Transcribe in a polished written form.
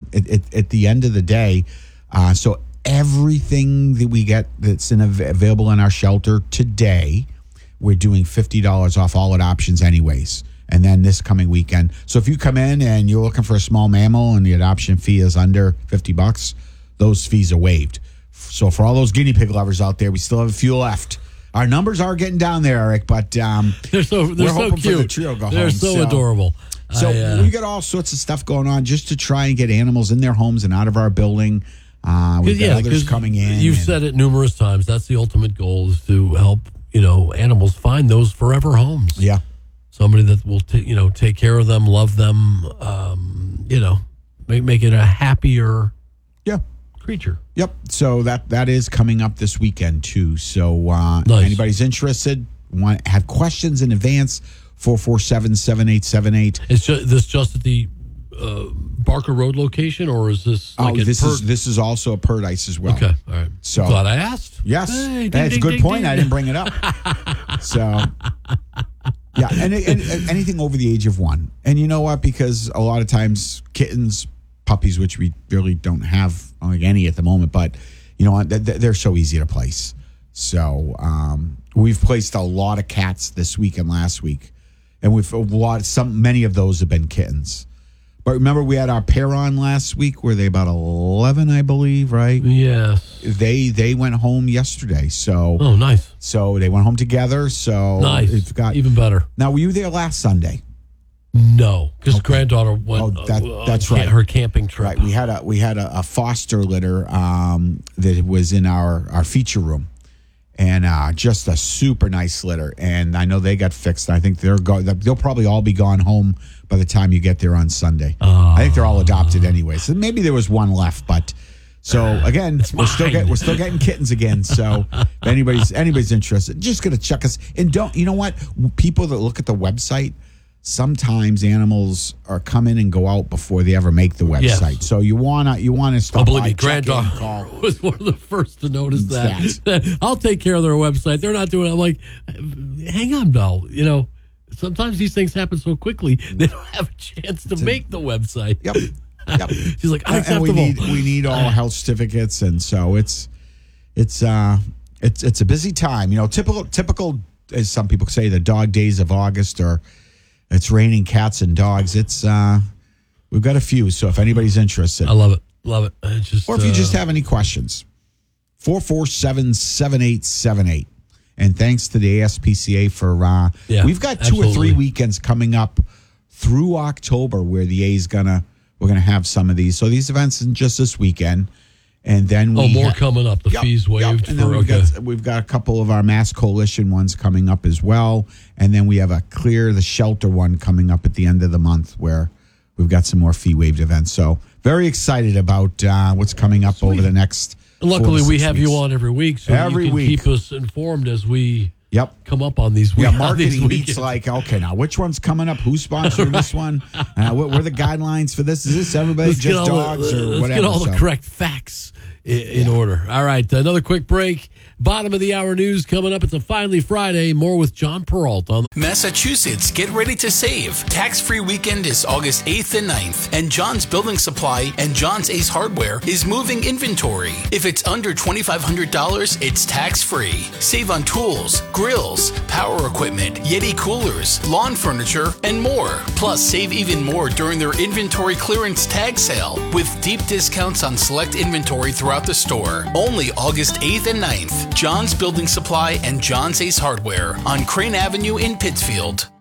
at the end of the day, so everything that we get that's available in our shelter today, we're doing $50 off all at Options anyways. And then this coming weekend. So if you come in and you're looking for a small mammal and the adoption fee is under $50, those fees are waived. So for all those guinea pig lovers out there, we still have a few left. Our numbers are getting down there, Eric, but they're we're so hoping cute. for the trio go they're home. so adorable. So we got all sorts of stuff going on just to try and get animals in their homes and out of our building. We've got others coming in. You've said it numerous times. That's the ultimate goal, is to help animals find those forever homes. Yeah, somebody that will take care of them, love them. Make it a happier creature. Yep. So that is coming up this weekend too. So nice. Anybody's interested, have questions in advance, 447-7878. Is this just at the Barker Road location, or is this this is also a Paradise as well. Okay, all right. So glad I asked. Yes, hey, that's a good point. I didn't bring it up. So yeah, and anything over the age of 1. And you know what? Because a lot of times kittens, puppies, which we really don't have like any at the moment, but you know what? They're so easy to place. So we've placed a lot of cats this week and last week, and many of those have been kittens. But remember, we had our pair on last week. Were they about 11, I believe, right? Yes. They went home yesterday. So nice. So they went home together. So nice. It's got even better. Now, were you there last Sunday? No, because granddaughter went. That's right. Her camping trip. Right. We had a foster litter that was in our feature room, and just a super nice litter. And I know they got fixed. I think they'll probably all be gone home by the time you get there on Sunday. I think they're all adopted anyway. So maybe there was one left, but so again, we're still getting kittens again. So if anybody's interested, just gonna check us. And you know what? People that look at the website, sometimes animals are come in and go out before they ever make the website. Yes. So you wanna stop. Believe me, granddaughter was one of the first to notice that. I'll take care of their website. They're not doing it. I'm like, hang on, Belle. Sometimes these things happen so quickly they don't have a chance to make the website. Yep. She's like, unacceptable. And we need all health certificates, and so it's a busy time. Typical, as some people say, the dog days of August, or it's raining cats and dogs. It's we've got a few. So if anybody's interested, I love it. Or if you just have any questions, 447-7878. And thanks to the ASPCA for we've got 2 or 3 weekends coming up through October where the A's we're gonna have some of these. So these events isn't just this weekend, and then more coming up. The fees waived. And then we've got a couple of our Mass Coalition ones coming up as well, and then we have a Clear the Shelter one coming up at the end of the month where we've got some more fee waived events. So very excited about what's coming up over the next. Luckily, we have you on every week, so you can keep us informed as we come up on these weekends. Yeah, marketing meets like, okay, now which one's coming up? Who's sponsoring this one? What are the guidelines for this? Is this everybody just dogs or whatever? Let's get all the correct facts in order. All right, another quick break. Bottom of the hour news coming up. It's a Finally Friday. More with John Peralta. Massachusetts, get ready to save. Tax-free weekend is August 8th and 9th, and John's Building Supply and John's Ace Hardware is moving inventory. If it's under $2,500, it's tax-free. Save on tools, grills, power equipment, Yeti coolers, lawn furniture, and more. Plus, save even more during their inventory clearance tag sale with deep discounts on select inventory throughout the store. Only August 8th and 9th. John's Building Supply and John's Ace Hardware on Crane Avenue in Pittsfield.